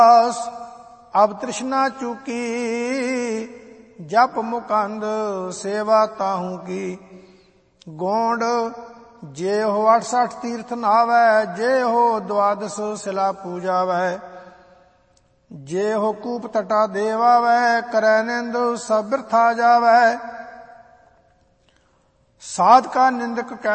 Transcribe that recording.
ਅਬ ਤ੍ਰਿਸ਼ਨਾ ਚੂਕੀ ਜਪ ਮੁਕੰਦ ਸੇਵਾ ਤਾਹੂ ਕੀ। ਗੋਂਡ ਜੇ ਹੋ 68 ਤੀਰਥ ਨਾਵੈ, ਜੇ ਹੋ ਦੁਆਦਸ ਸਿਲਾ ਪੂਜਾਵੈ, ਜੇ ਹੋ ਕੂਪ ਤਟਾ ਦੇਵਾਵੈ, ਕਰੈ ਨਿੰਦ ਸਭ ਬਿਰਥਾ ਜਾਵੈ। ਸਾਧ ਕਾ ਨਿੰਦਕ